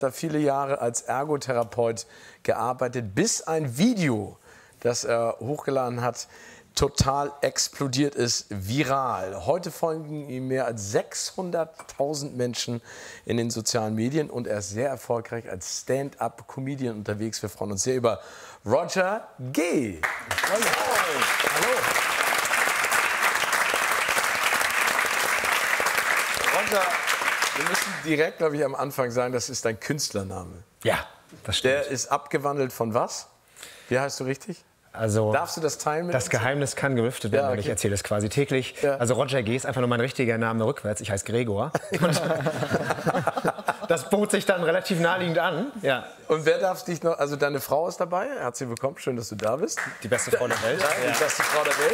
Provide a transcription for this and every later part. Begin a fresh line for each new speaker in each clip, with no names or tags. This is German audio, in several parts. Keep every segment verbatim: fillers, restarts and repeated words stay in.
Da viele Jahre als Ergotherapeut gearbeitet, bis ein Video, das er hochgeladen hat, total explodiert ist, viral. Heute folgen ihm mehr als sechshunderttausend Menschen in den sozialen Medien und er ist sehr erfolgreich als Stand-up-Comedian unterwegs. Wir freuen uns sehr über Roger G. Hallo. Hallo. Roger, wir müssen direkt, glaube ich, am Anfang sagen, das ist dein Künstlername.
Ja, das stimmt.
Der ist abgewandelt von was? Wie heißt du richtig?
Also,
darfst du das teilen mit
Das
uns?
Geheimnis kann gelüftet werden,
Ja, okay.
weil ich erzähle es quasi täglich.
Ja.
Also Roger G. ist einfach nur mein richtiger Name rückwärts. Ich heiße Gregor. Und das bot sich dann relativ naheliegend an. Ja.
Und wer darf dich noch, also deine Frau ist dabei. Herzlich willkommen, schön, dass du da bist.
Die beste Frau der Welt.
Ja, die
Ja.
beste Frau der Welt.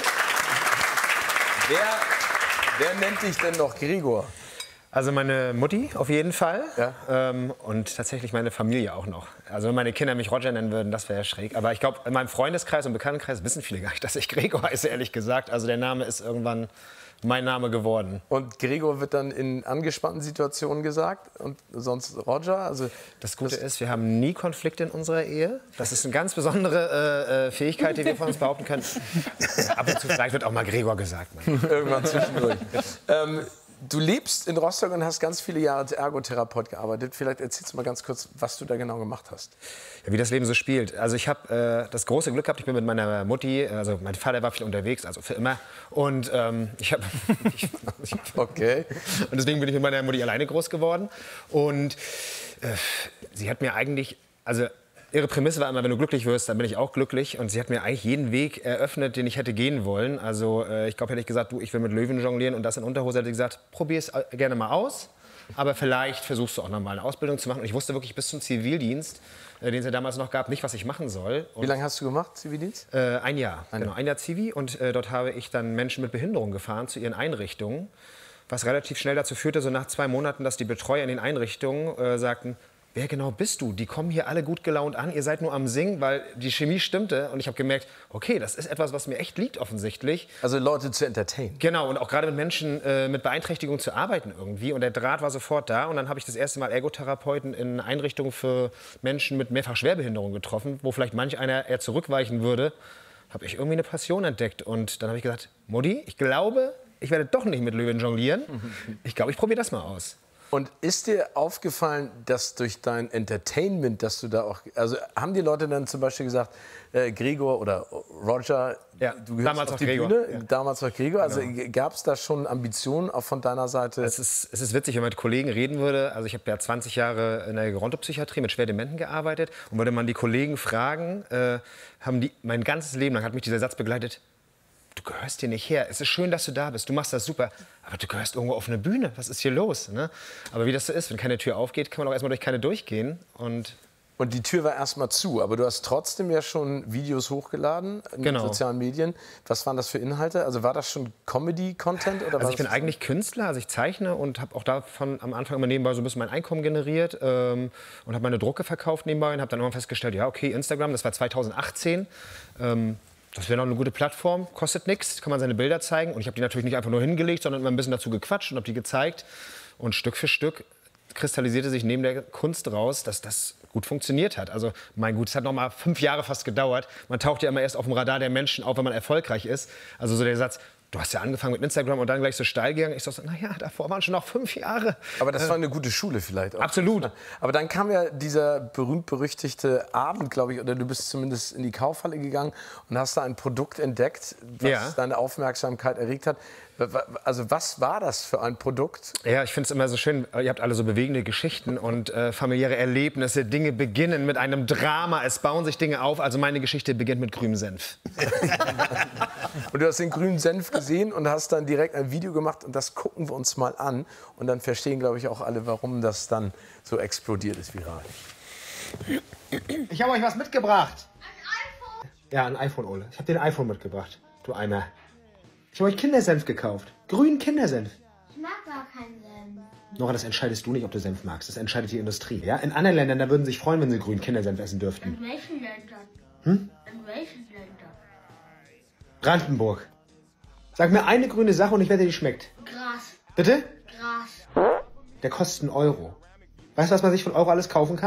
Wer, wer nennt dich denn noch Gregor?
Also meine Mutti auf jeden Fall.
Ja.
Ähm, und tatsächlich meine Familie auch noch. Also wenn meine Kinder mich Roger nennen würden, das wäre ja schräg. Aber ich glaube, in meinem Freundeskreis und Bekanntenkreis wissen viele gar nicht, dass ich Gregor heiße, ehrlich gesagt. Also der Name ist irgendwann mein Name geworden.
Und Gregor wird dann in angespannten Situationen gesagt und sonst Roger? Also
Das Gute ist, wir haben nie Konflikte in unserer Ehe. Das ist eine ganz besondere äh, Fähigkeit, die wir von uns behaupten können. Ab und zu vielleicht wird auch mal Gregor gesagt.
Irgendwann zwischendurch. ähm, du lebst in Rostock und hast ganz viele Jahre als Ergotherapeut gearbeitet. Vielleicht erzählst du mal ganz kurz, was du da genau gemacht hast.
Ja, wie das Leben so spielt. Also ich habe äh, das große Glück gehabt, ich bin mit meiner Mutti, also mein Vater war viel unterwegs, also für immer. Und ähm, ich habe...
Okay.
Und deswegen bin ich mit meiner Mutti alleine groß geworden. Und äh, sie hat mir eigentlich... also ihre Prämisse war immer, wenn du glücklich wirst, dann bin ich auch glücklich. Und sie hat mir eigentlich jeden Weg eröffnet, den ich hätte gehen wollen. Also äh, ich glaube, hätte ich gesagt, du, ich will mit Löwen jonglieren und das in Unterhose, hätte sie gesagt, probier es gerne mal aus. Aber vielleicht versuchst du auch noch mal eine Ausbildung zu machen. Und ich wusste wirklich bis zum Zivildienst, äh, den es ja damals noch gab, nicht, was ich machen soll. Und,
Wie lange hast du gemacht, Zivildienst?
Äh, ein Jahr,
ein
genau, ein Jahr Zivi. Und äh, dort habe ich dann Menschen mit Behinderung gefahren zu ihren Einrichtungen. Was relativ schnell dazu führte, so nach zwei Monaten, dass die Betreuer in den Einrichtungen äh, sagten, wer genau bist du? Die kommen hier alle gut gelaunt an, ihr seid nur am Singen, weil die Chemie stimmte. Und ich habe gemerkt, okay, das ist etwas, was mir echt liegt offensichtlich.
Also Leute zu entertainen.
Genau, und auch gerade mit Menschen äh, mit Beeinträchtigung zu arbeiten irgendwie. Und der Draht war sofort da. Und dann habe ich das erste Mal Ergotherapeuten in Einrichtungen für Menschen mit mehrfach Schwerbehinderung getroffen, wo vielleicht manch einer eher zurückweichen würde. Habe ich irgendwie eine Passion entdeckt. Und dann habe ich gesagt, Mutti, ich glaube, ich werde doch nicht mit Löwen jonglieren. Ich glaube, ich probiere das mal aus.
Und ist dir aufgefallen, dass durch dein Entertainment, dass du da auch, also haben die Leute dann zum Beispiel gesagt, äh, Gregor oder Roger,
ja,
du gehörst
damals
auf
noch
die
Gregor.
Bühne,
Ja.
damals noch Gregor, also
Genau.
gab es da schon Ambitionen auch von deiner Seite?
Es ist, es ist witzig, wenn man mit Kollegen reden würde. Also ich habe ja zwanzig Jahre in der Gerontopsychiatrie mit Schwerdementen gearbeitet. Und würde man die Kollegen fragen, äh, haben die, mein ganzes Leben lang hat mich dieser Satz begleitet, du gehörst hier nicht her. Es ist schön, dass du da bist. Du machst das super. Aber du gehörst irgendwo auf eine Bühne. Was ist hier los? Ne? Aber wie das so ist, wenn keine Tür aufgeht, kann man auch erstmal durch keine durchgehen. Und
Und die Tür war erstmal zu, aber du hast trotzdem ja schon Videos hochgeladen in
Genau.
sozialen Medien. Was waren das für Inhalte? Also war das schon Comedy-Content? oder?
Also
war
ich bin
das
eigentlich Künstler, also ich zeichne und habe auch davon am Anfang immer nebenbei so ein bisschen mein Einkommen generiert ähm, und habe meine Drucke verkauft nebenbei und habe dann irgendwann festgestellt, ja okay, Instagram, das war zweitausendachtzehn. Ähm, Das wäre noch eine gute Plattform, kostet nichts, kann man seine Bilder zeigen. Und ich habe die natürlich nicht einfach nur hingelegt, sondern immer ein bisschen dazu gequatscht und habe die gezeigt. Und Stück für Stück kristallisierte sich neben der Kunst raus, dass das gut funktioniert hat. Also mein Gut, es hat noch mal fünf Jahre fast gedauert. Man taucht ja immer erst auf dem Radar der Menschen auf, wenn man erfolgreich ist. Also so der Satz, du hast ja angefangen mit Instagram und dann gleich so steil gegangen. Ich so, naja, davor waren schon noch fünf Jahre.
Aber das war eine gute Schule vielleicht auch.
Absolut.
Aber dann kam ja dieser berühmt-berüchtigte Abend, glaube ich, oder du bist zumindest in die Kaufhalle gegangen und hast da ein Produkt entdeckt, was
Ja.
deine Aufmerksamkeit erregt hat. Also was war das für ein Produkt?
Ja, ich finde es immer so schön, ihr habt alle so bewegende Geschichten und äh, familiäre Erlebnisse. Dinge beginnen mit einem Drama, es bauen sich Dinge auf. Also meine Geschichte beginnt mit grünem Senf.
Und du hast den grünen Senf gesehen und hast dann direkt ein Video gemacht und das gucken wir uns mal an. Und dann verstehen, glaube ich, auch alle, warum das dann so explodiert ist viral.
Ich habe euch was mitgebracht. Ein iPhone? Ja, ein iPhone, Ole. Ich habe dir ein iPhone mitgebracht, du Eimer. Ich habe euch Kindersenf gekauft. Grünen Kindersenf.
Ich mag gar keinen Senf.
Nora, das entscheidest du nicht, ob du Senf magst. Das entscheidet die Industrie. Ja? In anderen Ländern, da würden sie sich freuen, wenn sie grünen Kindersenf essen dürften.
In welchen Ländern?
Hm?
In welchen Ländern?
Brandenburg. Sag mir eine grüne Sache und ich wette, die schmeckt.
Gras.
Bitte?
Gras.
Der kostet einen Euro. Weißt du, was man sich von Euro alles kaufen kann?